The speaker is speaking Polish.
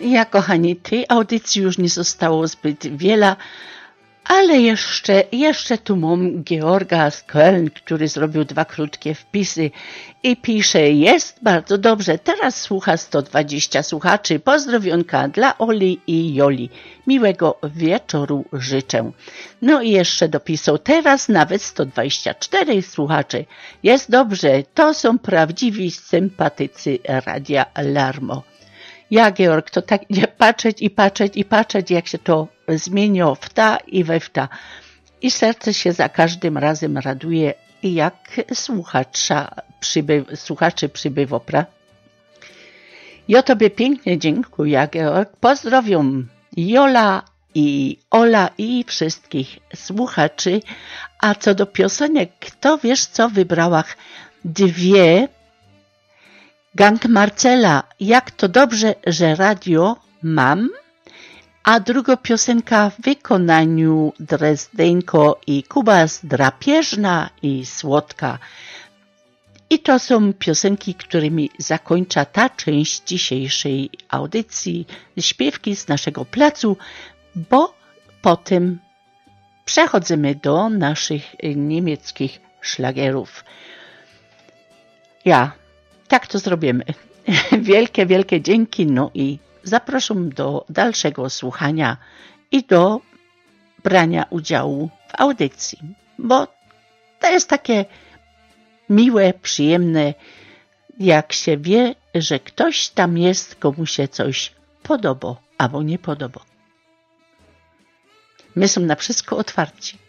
Ja, kochani, tej audycji już nie zostało zbyt wiele, ale jeszcze tu mam Georga z Köln, który zrobił 2 krótkie wpisy i pisze: jest bardzo dobrze, teraz słucha 120 słuchaczy. Pozdrowionka dla Oli i Joli. Miłego wieczoru życzę. No i jeszcze dopisał: teraz nawet 124 słuchaczy. Jest dobrze, to są prawdziwi sympatycy Radia Larmo. Ja, Georg, to tak nie patrzeć, jak się to zmienia w ta i we w ta. I serce się za każdym razem raduje, jak słuchaczy przybywa, pra? Ja tobie pięknie dziękuję, Georg. Pozdrowiam Jola i Ola i wszystkich słuchaczy. A co do piosenek, to wiesz co, wybrałach 2. Gang Marcela, jak to dobrze, że radio mam, a druga piosenka w wykonaniu Drezdenko i Kubas, drapieżna i słodka. I to są piosenki, którymi zakończa ta część dzisiejszej audycji, śpiewki z naszego placu, bo potem przechodzimy do naszych niemieckich szlagerów. Ja, tak to zrobimy. Wielkie dzięki, no i zapraszam do dalszego słuchania i do brania udziału w audycji, bo to jest takie miłe, przyjemne, jak się wie, że ktoś tam jest, komu się coś podoba albo nie podoba. My są na wszystko otwarci.